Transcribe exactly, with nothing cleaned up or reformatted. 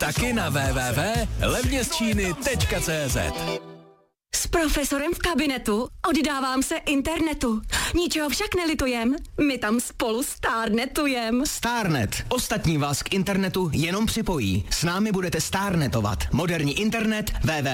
Taky na w w w tečka levně z číny tečka cé zet. S profesorem v kabinetu oddávám se internetu. Ničeho však nelitujem, my tam spolu stárnetujem. Starnet. Ostatní vás k internetu jenom připojí. S námi budete starnetovat. Moderní internet w w w